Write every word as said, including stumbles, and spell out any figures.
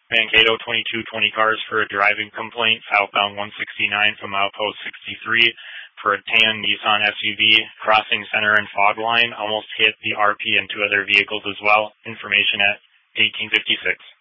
Mankato twenty-two twenty cars for a driving complaint, southbound one sixty-nine from outpost sixty-three for a tan Nissan S U V crossing center and fog line, almost hit the R P and two other vehicles as well. Information at eighteen fifty-six.